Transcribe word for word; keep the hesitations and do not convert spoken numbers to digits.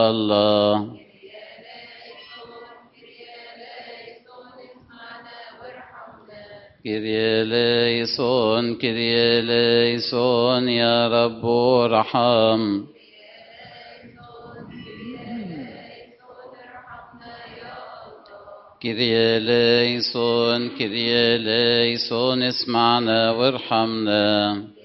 الله. كريا ليسون كريا ليسون يا رب ارحم. كريا ليسون كريا ليسون اسمعنا وارحمنا.